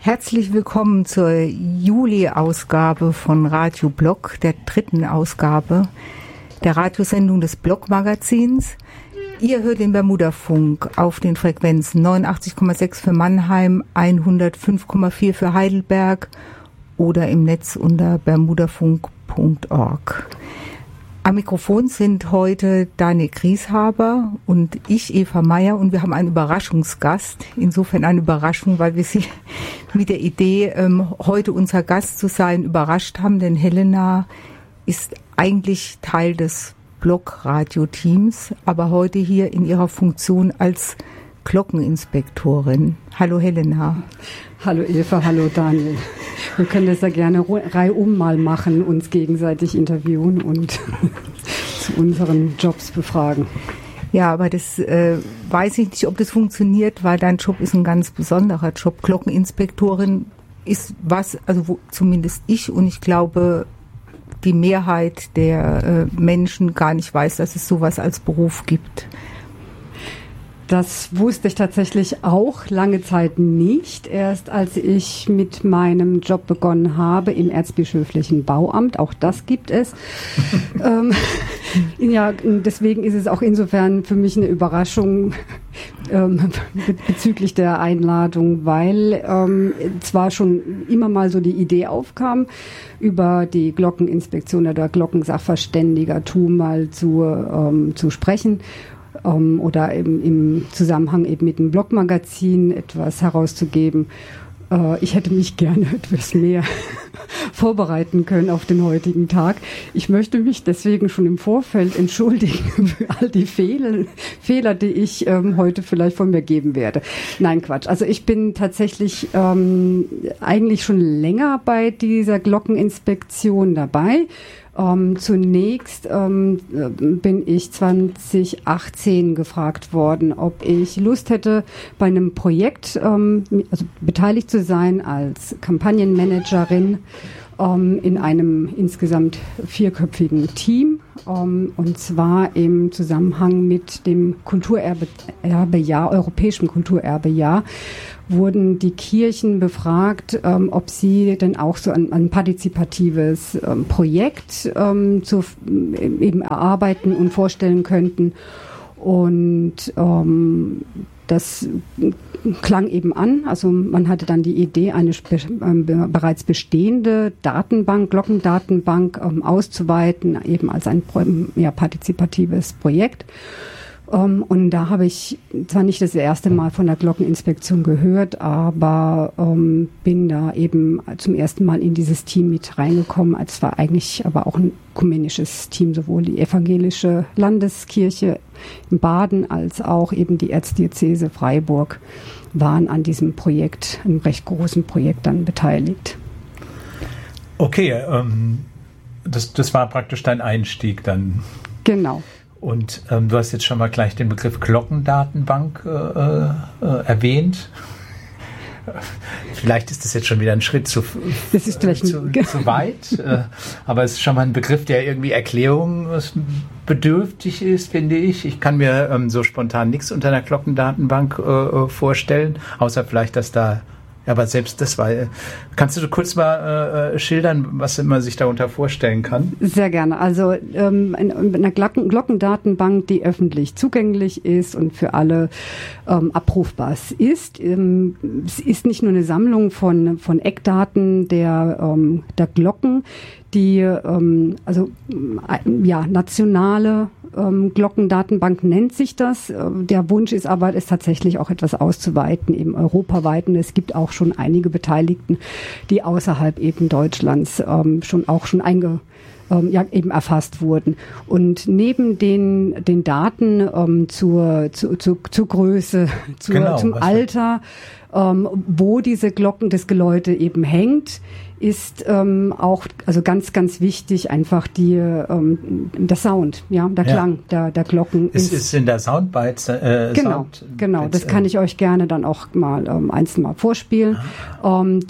Herzlich willkommen zur Juli-Ausgabe von Radio Blog, der 3. Ausgabe der Radiosendung des Blog-Magazins. Ihr hört den Bermudafunk auf den Frequenzen 89,6 für Mannheim, 105,4 für Heidelberg oder im Netz unter bermudafunk.org. Am Mikrofon sind heute Daniel Grieshaber und ich, Eva Meyer, und wir haben einen Überraschungsgast. Insofern eine Überraschung, weil wir Sie mit der Idee, heute unser Gast zu sein, überrascht haben, denn Helena ist eigentlich Teil des Blog-Radio-Teams, aber heute hier in ihrer Funktion als Glockeninspektorin. Hallo Helena. Hallo Eva, hallo Daniel. Wir können das ja gerne reihum mal machen, uns gegenseitig interviewen und zu unseren Jobs befragen. Ja, aber das weiß ich nicht, ob das funktioniert, weil dein Job ist ein ganz besonderer Job. Glockeninspektorin ist was, also wo zumindest ich und ich glaube die Mehrheit der Menschen gar nicht weiß, dass es sowas als Beruf gibt. Das wusste ich tatsächlich auch lange Zeit nicht. Erst als ich mit meinem Job begonnen habe im Erzbischöflichen Bauamt, auch das gibt es. Ja, deswegen ist es auch insofern für mich eine Überraschung bezüglich der Einladung, weil zwar schon immer mal so die Idee aufkam, über die Glockeninspektion oder Glockensachverständigertum mal zu sprechen. Oder im Zusammenhang eben mit dem Blogmagazin etwas herauszugeben. Ich hätte mich gerne etwas mehr vorbereiten können auf den heutigen Tag. Ich möchte mich deswegen schon im Vorfeld entschuldigen für all die Fehler, die ich heute vielleicht von mir geben werde. Nein, Quatsch. Also ich bin tatsächlich eigentlich schon länger bei dieser Glockeninspektion dabei. Zunächst bin ich 2018 gefragt worden, ob ich Lust hätte, bei einem Projekt beteiligt zu sein als Kampagnenmanagerin in einem insgesamt 4-köpfigen Team, und zwar im Zusammenhang mit dem Europäischen Kulturerbejahr, wurden die Kirchen befragt, ob sie denn auch so ein partizipatives Projekt eben erarbeiten und vorstellen könnten. Und das klang eben an. Also man hatte dann die Idee, eine bereits bestehende Datenbank, Glockendatenbank auszuweiten, eben als ein partizipatives Projekt. Und da habe ich zwar nicht das erste Mal von der Glockeninspektion gehört, aber bin da eben zum ersten Mal in dieses Team mit reingekommen. Es war eigentlich aber auch ein ökumenisches Team, sowohl die evangelische Landeskirche in Baden als auch eben die Erzdiözese Freiburg waren an diesem Projekt, einem recht großen Projekt dann beteiligt. Okay, das war praktisch dein Einstieg dann. Genau. Und du hast jetzt schon mal gleich den Begriff Glockendatenbank erwähnt. Vielleicht ist das jetzt schon wieder ein Schritt zu weit, aber es ist schon mal ein Begriff, der irgendwie erklärungsbedürftig ist, finde ich. Ich kann mir so spontan nichts unter einer Glockendatenbank vorstellen, außer vielleicht, dass da. Aber selbst das war. Kannst du kurz mal schildern, was man sich darunter vorstellen kann? Sehr gerne. Also eine Glockendatenbank, die öffentlich zugänglich ist und für alle abrufbar ist. Es ist nicht nur eine Sammlung von Eckdaten der Glocken, die nationale Glockendatenbank nennt sich das. Der Wunsch ist aber, es tatsächlich auch etwas auszuweiten, eben europaweit. Und es gibt auch schon einige Beteiligten, die außerhalb eben Deutschlands schon eben erfasst wurden. Und neben den Daten zur Größe, zum Alter, wo diese Glocken des Geläute eben hängt, ist auch also ganz, ganz wichtig einfach der Sound, der Klang der Glocken. Es ist in der Soundbite. Genau. Das kann ich euch gerne dann auch mal einzeln mal vorspielen.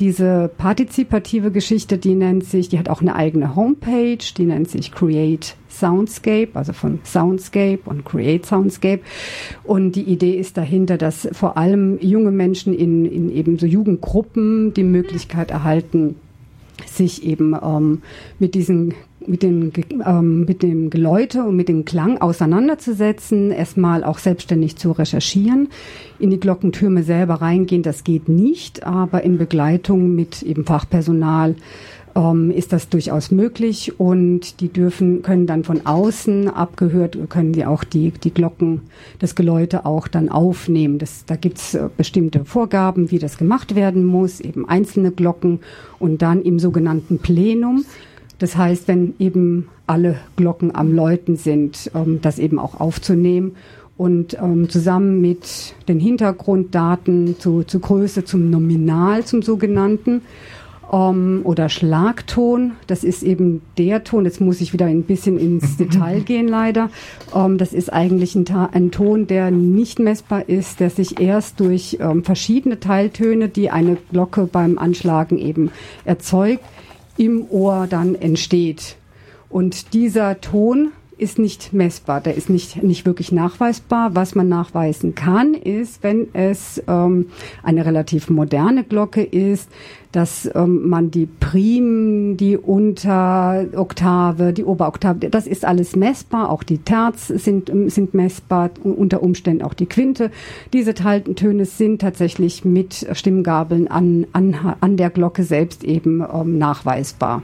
Diese partizipative Geschichte, die hat auch eine eigene Homepage, die nennt sich Create Soundscape, also von Soundscape und Create Soundscape. Und die Idee ist dahinter, dass vor allem junge Menschen in eben so Jugendgruppen die Möglichkeit erhalten, sich eben mit dem Geläute und mit dem Klang auseinanderzusetzen, erstmal auch selbstständig zu recherchieren, in die Glockentürme selber reingehen, das geht nicht, aber in Begleitung mit eben Fachpersonal ist das durchaus möglich, und die können dann von außen abgehört, können die auch die Glocken, das Geläute auch dann aufnehmen. Da gibt's bestimmte Vorgaben, wie das gemacht werden muss, eben einzelne Glocken und dann im sogenannten Plenum. Das heißt, wenn eben alle Glocken am Läuten sind, das eben auch aufzunehmen und zusammen mit den Hintergrunddaten zur Größe, zum Nominal, zum sogenannten, oder Schlagton, das ist eben der Ton, jetzt muss ich wieder ein bisschen ins Detail gehen leider, das ist eigentlich ein Ton, der nicht messbar ist, der sich erst durch verschiedene Teiltöne, die eine Glocke beim Anschlagen eben erzeugt, im Ohr dann entsteht. Und dieser Ton ist nicht messbar, der ist nicht wirklich nachweisbar. Was man nachweisen kann, ist, wenn es eine relativ moderne Glocke ist, dass man die Prim, die Unteroktave, die Oberoktave, das ist alles messbar, auch die Terz sind messbar, unter Umständen auch die Quinte. Diese Teiltöne sind tatsächlich mit Stimmgabeln an der Glocke selbst eben nachweisbar.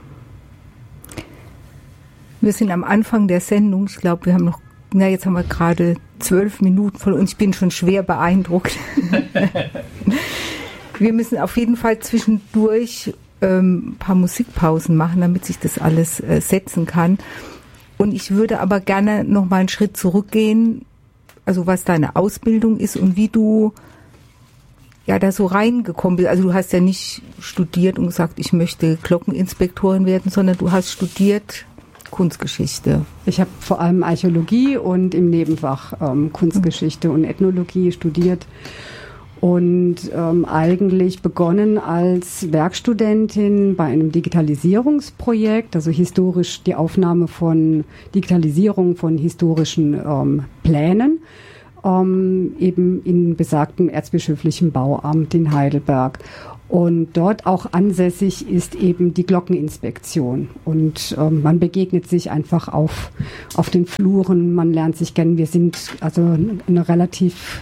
Wir sind am Anfang der Sendung. Ich glaube, wir haben noch, jetzt haben wir gerade 12 Minuten von uns. Ich bin schon schwer beeindruckt. Wir müssen auf jeden Fall zwischendurch ein paar Musikpausen machen, damit sich das alles setzen kann. Und ich würde aber gerne noch mal einen Schritt zurückgehen, also was deine Ausbildung ist und wie du da so reingekommen bist. Also du hast ja nicht studiert und gesagt, ich möchte Glockeninspektorin werden, sondern du hast studiert Kunstgeschichte. Ich habe vor allem Archäologie und im Nebenfach Kunstgeschichte und Ethnologie studiert und eigentlich begonnen als Werkstudentin bei einem Digitalisierungsprojekt, also historisch die Aufnahme von Digitalisierung von historischen Plänen, eben in besagtem erzbischöflichen Bauamt in Heidelberg. Und dort auch ansässig ist eben die Glockeninspektion. Und man begegnet sich einfach auf den Fluren, man lernt sich kennen. Wir sind also eine relativ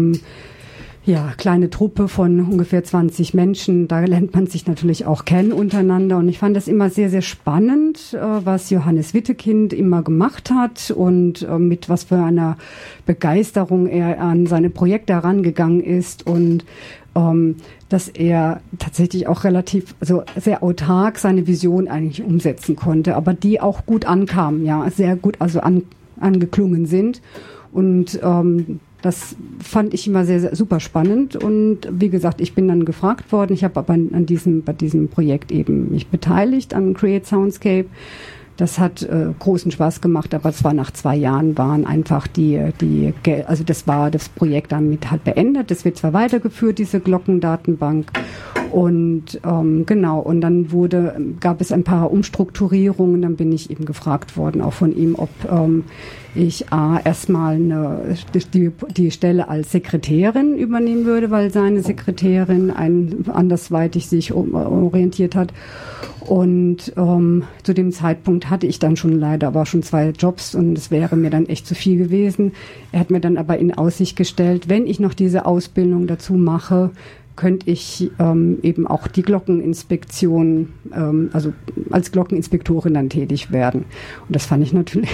kleine Truppe von ungefähr 20 Menschen. Da lernt man sich natürlich auch kennen untereinander. Und ich fand das immer sehr, sehr spannend, was Johannes Wittekind immer gemacht hat und mit was für einer Begeisterung er an seine Projekte herangegangen ist und dass er tatsächlich auch relativ, also sehr autark seine Vision eigentlich umsetzen konnte, aber die auch gut ankamen, sehr gut also angeklungen sind. Und das fand ich immer sehr, sehr super spannend. Und wie gesagt, ich bin dann gefragt worden. Ich habe aber bei diesem Projekt eben mich beteiligt an Create Soundscape. Das hat großen Spaß gemacht, aber es war nach 2 Jahren waren einfach also das war das Projekt damit halt beendet. Das wird zwar weitergeführt, diese Glockendatenbank. Und genau, und dann gab es ein paar Umstrukturierungen. Dann bin ich eben gefragt worden, auch von ihm, ob ich erstmal die Stelle als Sekretärin übernehmen würde, weil seine Sekretärin andersweitig sich orientiert hat. Und zu dem Zeitpunkt hatte ich dann schon aber schon 2 Jobs und es wäre mir dann echt zu viel gewesen. Er hat mir dann aber in Aussicht gestellt, wenn ich noch diese Ausbildung dazu mache, könnte ich eben auch die Glockeninspektion, also als Glockeninspektorin dann tätig werden. Und das fand ich natürlich...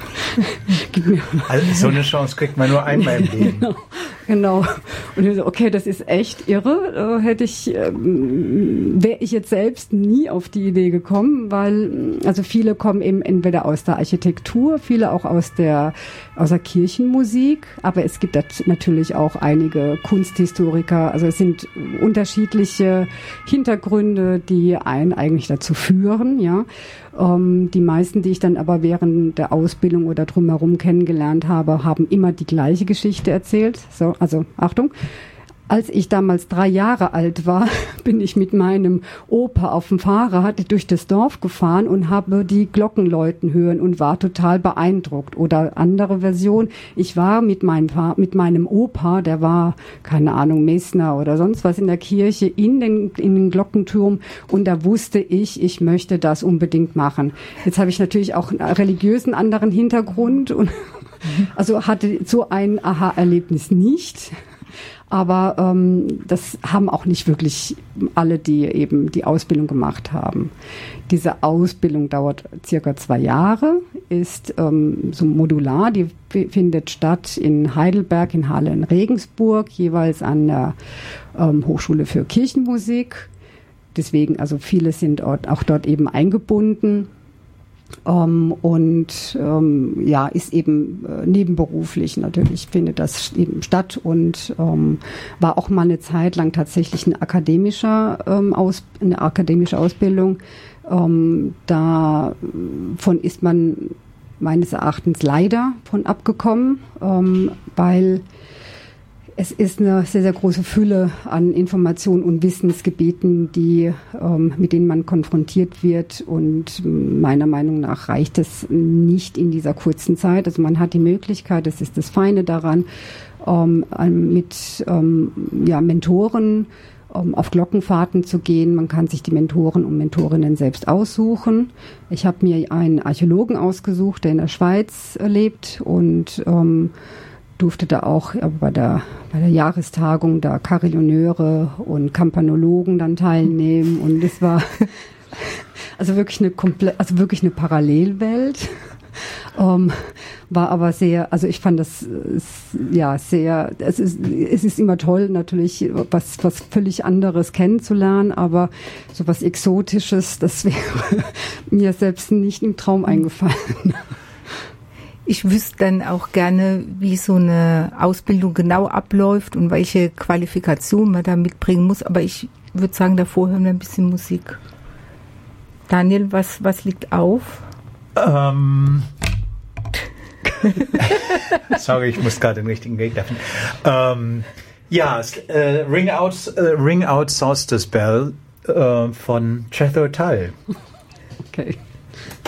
Also so eine Chance kriegt man nur einmal im Leben. Genau. Und ich so, okay, das ist echt irre. Wäre ich jetzt selbst nie auf die Idee gekommen, weil also viele kommen eben entweder aus der Architektur, viele auch aus der Kirchenmusik, aber es gibt natürlich auch einige Kunsthistoriker. Also es sind unterschiedliche Hintergründe, die einen eigentlich dazu führen, ja. Die meisten, die ich dann aber während der Ausbildung oder drumherum kennengelernt habe, haben immer die gleiche Geschichte erzählt. So, also Achtung. Als ich damals 3 Jahre alt war, bin ich mit meinem Opa auf dem Fahrrad durch das Dorf gefahren und habe die Glocken läuten hören und war total beeindruckt. Oder andere Version, ich war mit meinem Opa, der war, keine Ahnung, Messner oder sonst was in der Kirche, in den Glockenturm, und da wusste ich möchte das unbedingt machen. Jetzt habe ich natürlich auch einen religiösen anderen Hintergrund und also hatte so ein Aha-Erlebnis nicht. Aber das haben auch nicht wirklich alle, die eben die Ausbildung gemacht haben. Diese Ausbildung dauert circa 2 Jahre, ist so modular. Die findet statt in Heidelberg, in Halle, in Regensburg, jeweils an der Hochschule für Kirchenmusik. Deswegen, also viele sind auch dort eben eingebunden. Ist eben nebenberuflich natürlich, findet das eben statt und war auch mal eine Zeit lang tatsächlich eine akademische Ausbildung. Davon ist man meines Erachtens leider von abgekommen, weil es ist eine sehr, sehr große Fülle an Informationen und Wissensgebieten, mit denen man konfrontiert wird. Und meiner Meinung nach reicht es nicht in dieser kurzen Zeit. Also man hat die Möglichkeit, das ist das Feine daran, mit Mentoren auf Glockenfahrten zu gehen. Man kann sich die Mentoren und Mentorinnen selbst aussuchen. Ich habe mir einen Archäologen ausgesucht, der in der Schweiz lebt und durfte da auch bei der Jahrestagung da Carillonneure und Kampanologen dann teilnehmen, und es war also wirklich eine Parallelwelt. War aber sehr, also ich fand das sehr, es ist immer toll natürlich was völlig anderes kennenzulernen, aber so was Exotisches, das wäre mir selbst nicht im Traum eingefallen. Ich wüsste dann auch gerne, wie so eine Ausbildung genau abläuft und welche Qualifikation man da mitbringen muss. Aber ich würde sagen, davor hören wir ein bisschen Musik. Daniel, was liegt auf? Sorry, ich muss gerade den richtigen Weg treffen. Ring Out Solstice Bell von Jethro Tull. Okay.